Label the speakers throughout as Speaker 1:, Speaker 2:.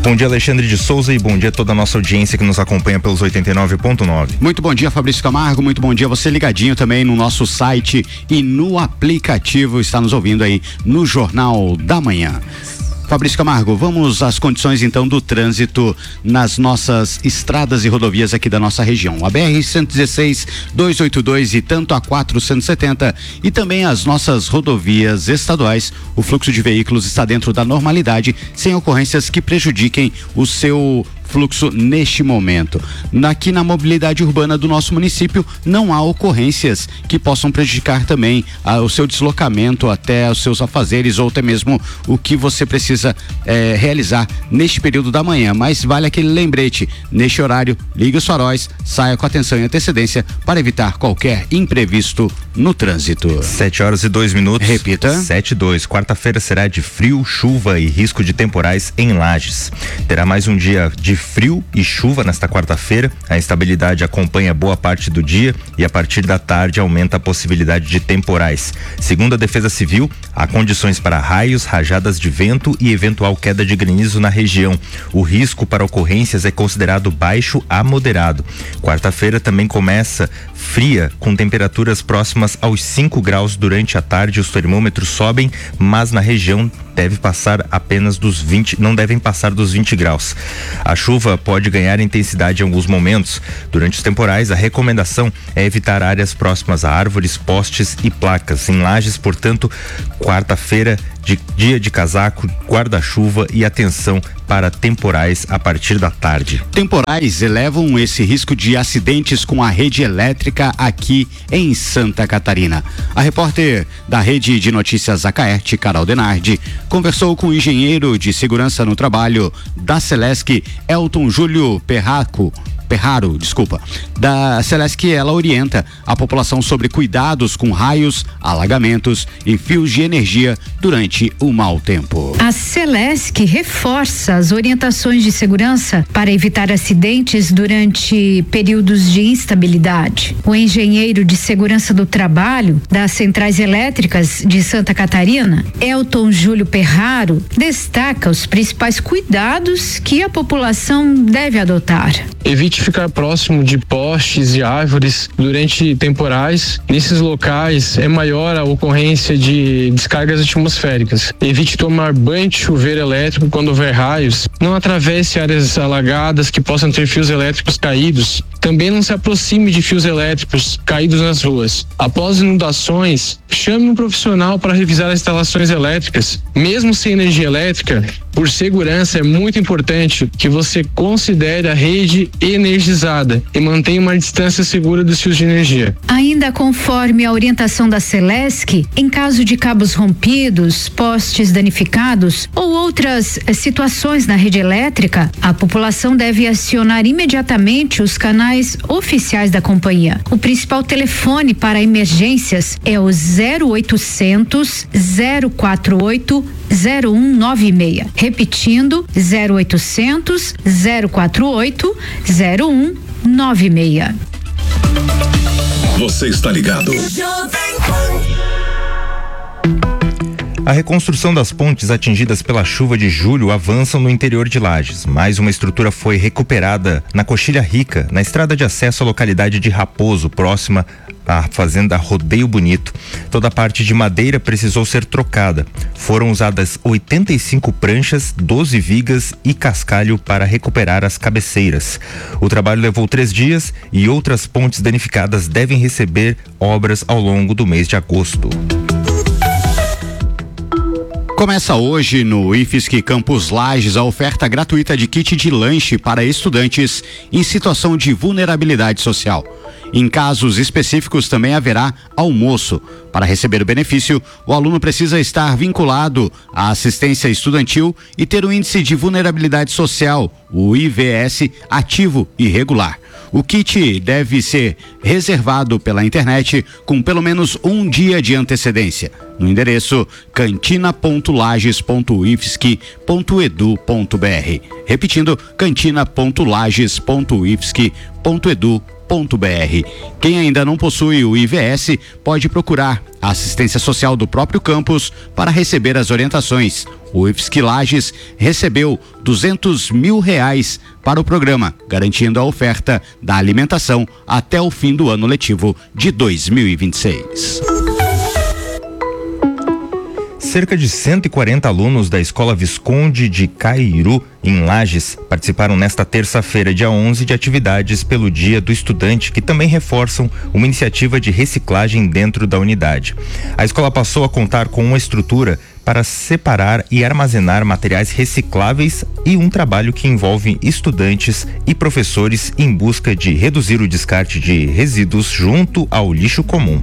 Speaker 1: Bom dia, Alexandre de Souza, e bom dia a toda a nossa audiência que nos acompanha pelos 89.9.
Speaker 2: Muito bom dia, Fabrício Camargo, muito bom dia você ligadinho também no nosso site e no aplicativo, está nos ouvindo aí no Jornal da Manhã. Fabrício Camargo, vamos às condições então do trânsito nas nossas estradas e rodovias aqui da nossa região. A BR-116, 282 e tanto a 470 e também as nossas rodovias estaduais. O fluxo de veículos está dentro da normalidade, sem ocorrências que prejudiquem o seu fluxo neste momento. Aqui na mobilidade urbana do nosso município não há ocorrências que possam prejudicar também o seu deslocamento até os seus afazeres ou até mesmo o que você precisa realizar neste período da manhã, mas vale aquele lembrete, neste horário ligue os faróis, saia com atenção e antecedência para evitar qualquer imprevisto no trânsito.
Speaker 1: 7h02.
Speaker 2: Repita.
Speaker 1: 7:02. Quarta-feira será de frio, chuva e risco de temporais em Lages. Terá mais um dia de frio e chuva nesta quarta-feira. A instabilidade acompanha boa parte do dia e a partir da tarde aumenta a possibilidade de temporais. Segundo a Defesa Civil, há condições para raios, rajadas de vento e eventual queda de granizo na região. O risco para ocorrências é considerado baixo a moderado. Quarta-feira também começa fria, com temperaturas próximas aos 5 graus durante a tarde. Os termômetros sobem, mas na região deve passar apenas dos 20, não devem passar dos 20 graus. A chuva pode ganhar intensidade em alguns momentos. Durante os temporais, a recomendação é evitar áreas próximas a árvores, postes e placas. Em Lages, portanto, quarta-feira, dia de casaco, guarda-chuva e atenção para temporais a partir da tarde.
Speaker 2: Temporais elevam esse risco de acidentes com a rede elétrica aqui em Santa Catarina. A repórter da Rede de Notícias Acaerte, Carol Denardi, conversou com o engenheiro de segurança no trabalho da Celesc, Elton Júlio Perraro, da Celesc. Ela orienta a população sobre cuidados com raios, alagamentos e fios de energia durante o mau tempo.
Speaker 3: A Celesc reforça as orientações de segurança para evitar acidentes durante períodos de instabilidade. O engenheiro de segurança do trabalho das Centrais Elétricas de Santa Catarina, Elton Júlio Perraro, destaca os principais cuidados que a população deve adotar.
Speaker 4: Evite ficar próximo de postes e árvores durante temporais. Nesses locais é maior a ocorrência de descargas atmosféricas. Evite tomar banho de chuveiro elétrico quando houver raios. Não atravesse áreas alagadas que possam ter fios elétricos caídos. Também não se aproxime de fios elétricos caídos nas ruas. Após inundações, chame um profissional para revisar as instalações elétricas. Mesmo sem energia elétrica, por segurança é muito importante que você considere a rede energizada e mantenha uma distância segura dos fios de energia.
Speaker 3: Ainda conforme a orientação da Celesc, em caso de cabos rompidos, postes danificados ou outras situações na rede elétrica, a população deve acionar imediatamente os canais oficiais da companhia. O principal telefone para emergências é o 0800 048 0196. Repetindo, 0800 048 0196.
Speaker 5: Você está ligado?
Speaker 1: A reconstrução das pontes atingidas pela chuva de julho avançam no interior de Lages. Mais uma estrutura foi recuperada na Coxilha Rica, na estrada de acesso à localidade de Raposo, próxima à fazenda Rodeio Bonito. Toda a parte de madeira precisou ser trocada. Foram usadas 85 pranchas, 12 vigas e cascalho para recuperar as cabeceiras. O trabalho levou 3 dias e outras pontes danificadas devem receber obras ao longo do mês de agosto.
Speaker 2: Começa hoje no IFSC Campus Lages a oferta gratuita de kit de lanche para estudantes em situação de vulnerabilidade social. Em casos específicos também haverá almoço. Para receber o benefício, o aluno precisa estar vinculado à assistência estudantil e ter o índice de vulnerabilidade social, o IVS, ativo e regular. O kit deve ser reservado pela internet com pelo menos um dia de antecedência. No endereço cantina.lages.ifsc.edu.br. Repetindo, cantina.lages.ifsc.edu.br. Quem ainda não possui o IVS pode procurar a assistência social do próprio campus para receber as orientações. O IFSC Lages recebeu R$200 mil para o programa, garantindo a oferta da alimentação até o fim do ano letivo de 2026.
Speaker 1: Cerca de 140 alunos da Escola Visconde de Cairu, em Lages, participaram nesta terça-feira, dia 11, de atividades pelo Dia do Estudante, que também reforçam uma iniciativa de reciclagem dentro da unidade. A escola passou a contar com uma estrutura para separar e armazenar materiais recicláveis e um trabalho que envolve estudantes e professores em busca de reduzir o descarte de resíduos junto ao lixo comum.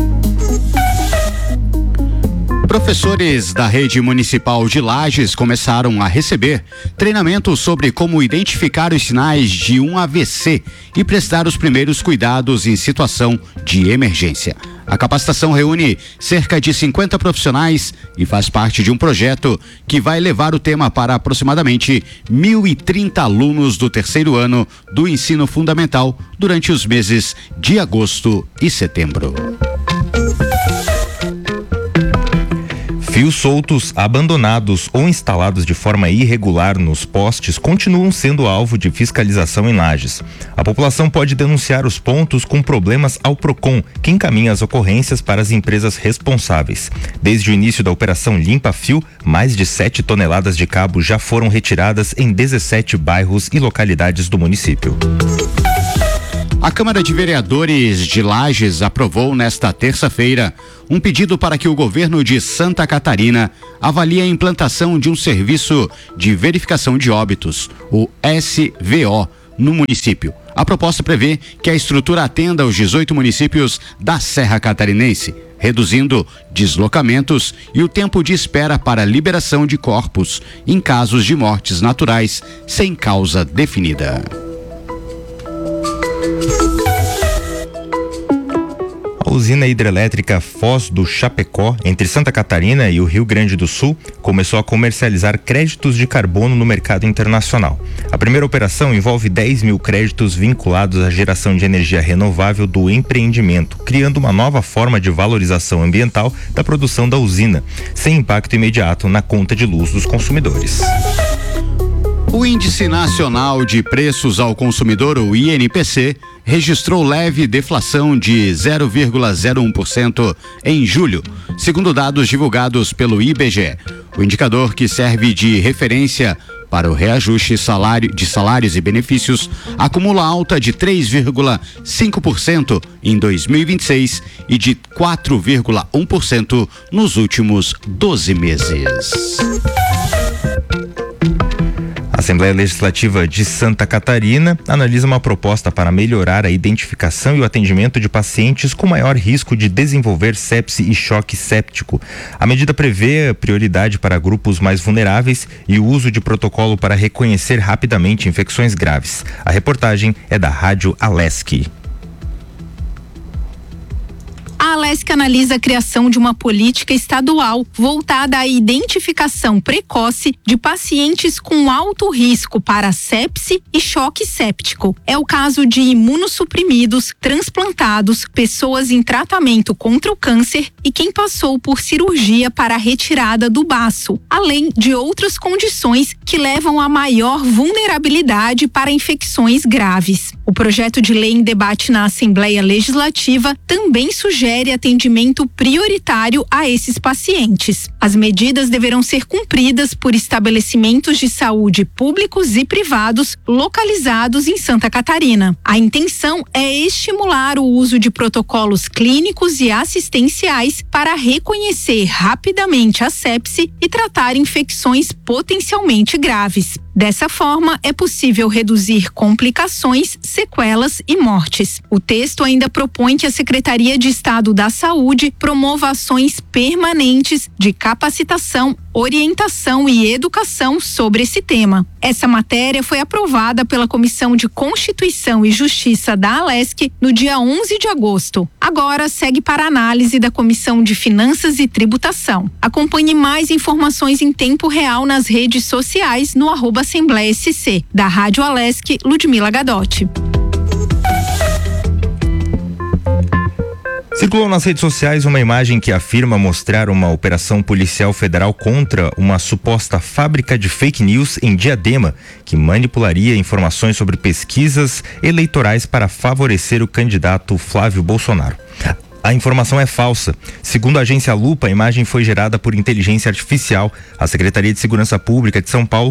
Speaker 2: Professores da rede municipal de Lages começaram a receber treinamento sobre como identificar os sinais de um AVC e prestar os primeiros cuidados em situação de emergência. A capacitação reúne cerca de 50 profissionais e faz parte de um projeto que vai levar o tema para aproximadamente 1.030 alunos do terceiro ano do ensino fundamental durante os meses de agosto e setembro.
Speaker 1: Fios soltos, abandonados ou instalados de forma irregular nos postes continuam sendo alvo de fiscalização em Lages. A população pode denunciar os pontos com problemas ao Procon, que encaminha as ocorrências para as empresas responsáveis. Desde o início da operação Limpa Fio, mais de 7 toneladas de cabo já foram retiradas em 17 bairros e localidades do município.
Speaker 2: A Câmara de Vereadores de Lages aprovou nesta terça-feira um pedido para que o governo de Santa Catarina avalie a implantação de um serviço de verificação de óbitos, o SVO, no município. A proposta prevê que a estrutura atenda aos 18 municípios da Serra Catarinense, reduzindo deslocamentos e o tempo de espera para liberação de corpos em casos de mortes naturais sem causa definida.
Speaker 1: A usina hidrelétrica Foz do Chapecó, entre Santa Catarina e o Rio Grande do Sul, começou a comercializar créditos de carbono no mercado internacional. A primeira operação envolve 10 mil créditos vinculados à geração de energia renovável do empreendimento, criando uma nova forma de valorização ambiental da produção da usina, sem impacto imediato na conta de luz dos consumidores.
Speaker 2: O Índice Nacional de Preços ao Consumidor, o INPC, registrou leve deflação de 0,01% em julho, segundo dados divulgados pelo IBGE. O indicador, que serve de referência para o reajuste de salários e benefícios, acumula alta de 3,5% em 2026 e de 4,1% nos últimos 12 meses.
Speaker 1: A Assembleia Legislativa de Santa Catarina analisa uma proposta para melhorar a identificação e o atendimento de pacientes com maior risco de desenvolver sepse e choque séptico. A medida prevê prioridade para grupos mais vulneráveis e o uso de protocolo para reconhecer rapidamente infecções graves. A reportagem é da Rádio Alesc.
Speaker 5: A Alesc analisa a criação de uma política estadual voltada à identificação precoce de pacientes com alto risco para sepse e choque séptico. É o caso de imunossuprimidos, transplantados, pessoas em tratamento contra o câncer e quem passou por cirurgia para a retirada do baço, além de outras condições que levam a maior vulnerabilidade para infecções graves. O projeto de lei em debate na Assembleia Legislativa também sugere atendimento prioritário a esses pacientes. As medidas deverão ser cumpridas por estabelecimentos de saúde públicos e privados localizados em Santa Catarina. A intenção é estimular o uso de protocolos clínicos e assistenciais para reconhecer rapidamente a sepse e tratar infecções potencialmente graves. Dessa forma, é possível reduzir complicações, sequelas e mortes. O texto ainda propõe que a Secretaria de Estado da Saúde promova ações permanentes de capacitação, orientação e educação sobre esse tema. Essa matéria foi aprovada pela Comissão de Constituição e Justiça da Alesc no dia 11 de agosto. Agora segue para análise da Comissão de Finanças e Tributação. Acompanhe mais informações em tempo real nas redes sociais no @Assembleia SC. Da Rádio Alesc, Ludmila Gadotti.
Speaker 1: Circulou nas redes sociais uma imagem que afirma mostrar uma operação policial federal contra uma suposta fábrica de fake news em Diadema, que manipularia informações sobre pesquisas eleitorais para favorecer o candidato Flávio Bolsonaro. A informação é falsa. Segundo a agência Lupa, a imagem foi gerada por inteligência artificial. A Secretaria de Segurança Pública de São Paulo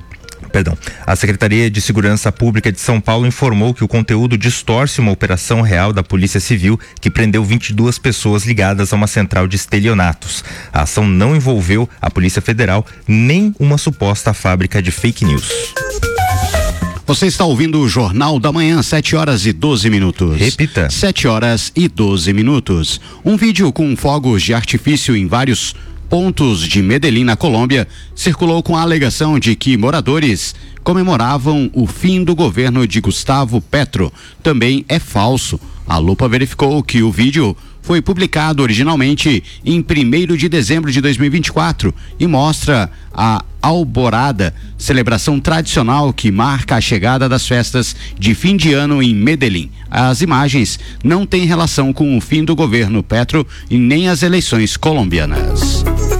Speaker 1: informou que o conteúdo distorce uma operação real da Polícia Civil que prendeu 22 pessoas ligadas a uma central de estelionatos. A ação não envolveu a Polícia Federal nem uma suposta fábrica de fake news.
Speaker 2: Você está ouvindo o Jornal da Manhã, 7h12.
Speaker 1: Repita.
Speaker 2: 7h12. Um vídeo com fogos de artifício em vários pontos de Medellín, na Colômbia, circulou com a alegação de que moradores comemoravam o fim do governo de Gustavo Petro. Também é falso. A Lupa verificou que o vídeo foi publicado originalmente em 1º de dezembro de 2024 e mostra a Alborada, celebração tradicional que marca a chegada das festas de fim de ano em Medellín. As imagens não têm relação com o fim do governo Petro e nem as eleições colombianas.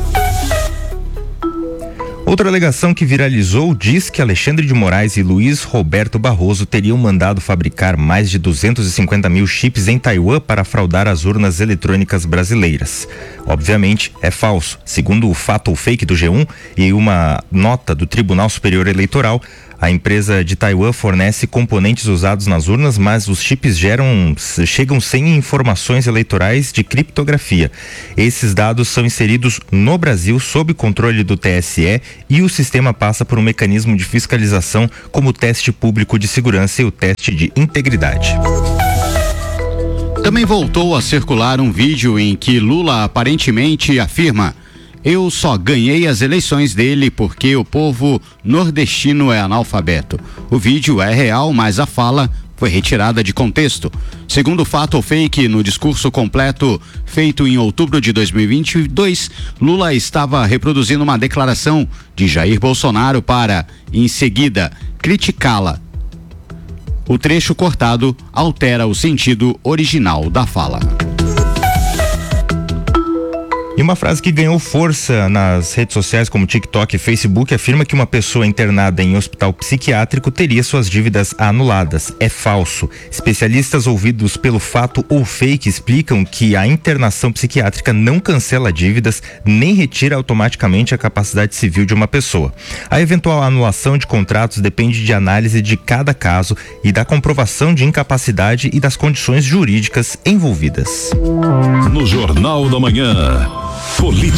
Speaker 1: Outra alegação que viralizou diz que Alexandre de Moraes e Luiz Roberto Barroso teriam mandado fabricar mais de 250 mil chips em Taiwan para fraudar as urnas eletrônicas brasileiras. Obviamente, é falso. Segundo o Fato ou Fake do G1 e uma nota do Tribunal Superior Eleitoral, a empresa de Taiwan fornece componentes usados nas urnas, mas os chips chegam sem informações eleitorais de criptografia. Esses dados são inseridos no Brasil sob controle do TSE e o sistema passa por um mecanismo de fiscalização como o teste público de segurança e o teste de integridade.
Speaker 2: Também voltou a circular um vídeo em que Lula aparentemente afirma: eu só ganhei as eleições dele porque o povo nordestino é analfabeto. O vídeo é real, mas a fala foi retirada de contexto. Segundo o Fato ou Fake, no discurso completo feito em outubro de 2022, Lula estava reproduzindo uma declaração de Jair Bolsonaro para, em seguida, criticá-la. O trecho cortado altera o sentido original da fala.
Speaker 1: E uma frase que ganhou força nas redes sociais como TikTok e Facebook afirma que uma pessoa internada em hospital psiquiátrico teria suas dívidas anuladas. É falso. Especialistas ouvidos pelo Fato ou Fake explicam que a internação psiquiátrica não cancela dívidas nem retira automaticamente a capacidade civil de uma pessoa. A eventual anulação de contratos depende de análise de cada caso e da comprovação de incapacidade e das condições jurídicas envolvidas.
Speaker 6: No Jornal da Manhã.